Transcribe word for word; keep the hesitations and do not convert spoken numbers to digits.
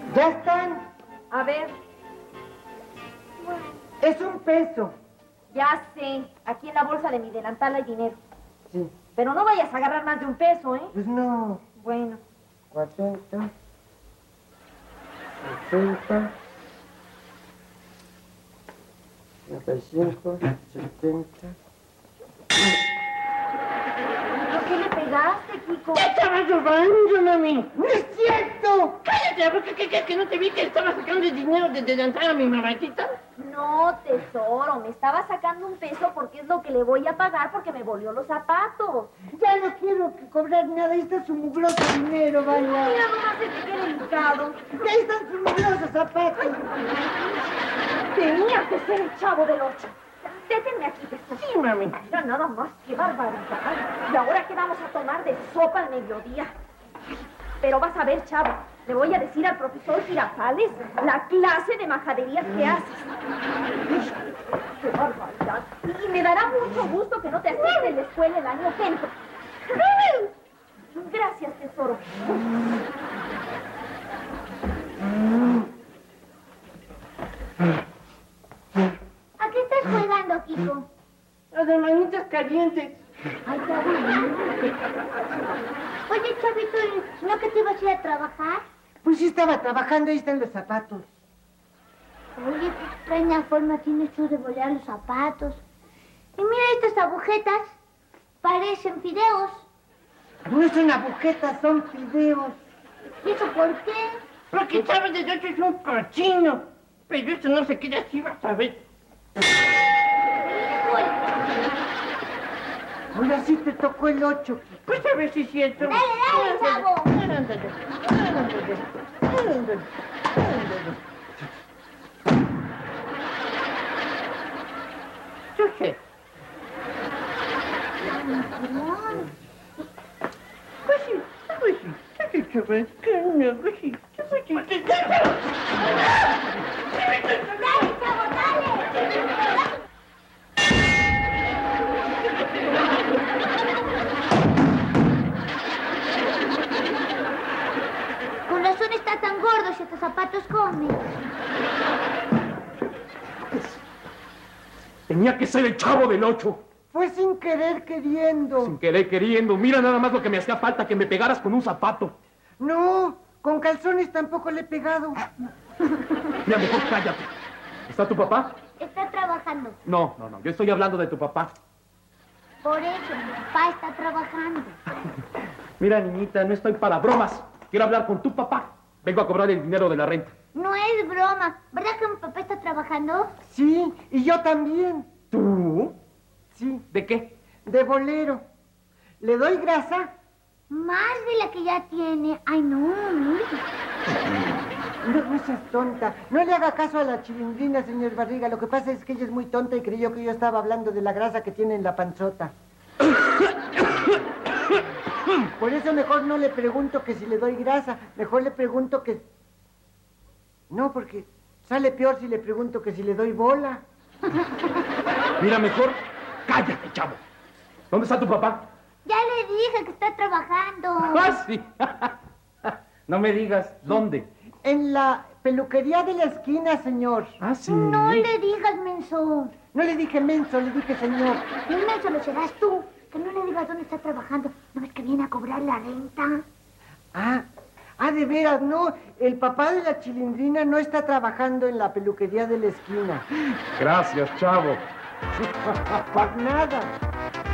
¿Ya están? A ver. Es un peso. Ya sé. Aquí en la bolsa de mi delantal hay dinero. Sí. Pero no vayas a agarrar más de un peso, ¿eh? Pues no. Bueno. cuarenta. sesenta. noventa y cinco. setenta. ¿Por qué le pegaste, Kiko? ¿Qué estabas robando, mami? ¡No es cierto! Cállate, ¿por qué, qué, que no te vi que estaba sacando el dinero de delantal a mi mamatita? No, tesoro, me estaba sacando un peso porque es lo que le voy a pagar porque me volvió los zapatos. Ya no quiero que cobrar nada. Ahí está su mugroso dinero, vaya. Mira nomás este que delicado. Ahí están sus mugrosos zapatos. Tenía que ser el Chavo del Ocho. Détenme aquí, tesoro. Sí, mami. Mira nada más, qué barbaridad. ¿Y ahora qué vamos a tomar de sopa al mediodía? Pero vas a ver, Chavo, le voy a decir al profesor Girafales la clase de majaderías que haces. ¡Qué barbaridad! Y me dará mucho gusto que no te acepte en la escuela el año que entra. Gracias, tesoro. ¿A qué estás jugando, Kiko? Las hermanitas calientes. Ay, qué aburrido. Oye, Chavito, ¿no que te ibas a ir a trabajar? Pues sí estaba trabajando. Ahí están los zapatos. Oye, qué extraña forma tienes tú de volar los zapatos. Y mira estas agujetas. Parecen fideos. No son agujetas, son fideos. ¿Y eso por qué? Porque Chávez de Ocho es un cochino. Pero esto no se queda así, vas a ver. Ahora sí te tocó el ocho. Pues a ver si es cierto. Dale, dale, Chavo. Ándale, ándale, ándale, ándale, ándale. ¿Yo qué? Pues sí, pues sí. Ay, Chávez, qué no, pues sí. Pues sí. Dale, Chavo, dale. Con razón está tan gordo si estos zapatos comen. Tenía que ser el Chavo del Ocho. Fue sin querer queriendo. Sin querer queriendo. Mira nada más lo que me hacía falta, que me pegaras con un zapato. No, con calzones tampoco le he pegado. Mira, mejor cállate. ¿Está tu papá? Está trabajando. No, no, no. Yo estoy hablando de tu papá. Por eso, mi papá está trabajando. Mira, niñita, no estoy para bromas. Quiero hablar con tu papá. Vengo a cobrar el dinero de la renta. No es broma. ¿Verdad que mi papá está trabajando? Sí, y yo también. ¿Tú? Sí, ¿De qué? de bolero. ¿Le doy grasa? Más de la que ya tiene. Ay, no, mira. No, no seas tonta. No le haga caso a la chilindrina, señor Barriga. Lo que pasa es que ella es muy tonta y creyó que yo estaba hablando de la grasa que tiene en la panzota. Por eso mejor no le pregunto que si le doy grasa. Mejor le pregunto que... No, porque sale peor si le pregunto que si le doy bola. Mira, mejor cállate, Chavo. ¿Dónde está tu papá? Ya le dije que está trabajando. Ah, sí. No me digas, ¿dónde? En la peluquería de la esquina, señor. Ah, sí. No le digas, menso. No le dije menso, le dije señor. El menso lo serás tú. Que no le digas dónde está trabajando. ¿No ves que viene a cobrar la renta? Ah, ah, de veras, no. El papá de la chilindrina no está trabajando en la peluquería de la esquina. Gracias, Chavo. Por nada.